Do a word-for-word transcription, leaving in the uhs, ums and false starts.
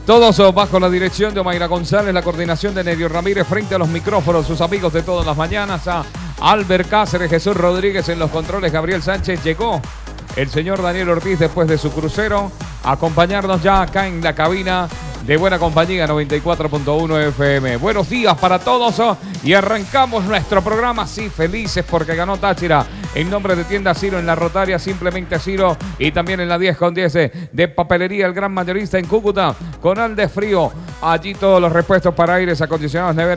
Todos bajo la dirección de Omaira González, la coordinación de Nerio Ramírez, frente a los micrófonos, sus amigos de todas las mañanas, a Albert Cáceres, Jesús Rodríguez en los controles, Gabriel Sánchez. Llegó el señor Daniel Ortiz después de su crucero a acompañarnos ya acá en la cabina de Buena Compañía noventa y cuatro punto uno F M. Buenos días para todos oh, y arrancamos nuestro programa, sí, felices porque ganó Táchira en nombre de Tienda Ciro en la Rotaria, simplemente Ciro, y también en la diez con diez de Papelería El Gran Mayorista en Cúcuta, con Alde Frío, allí todos los repuestos para aires acondicionados, neveras,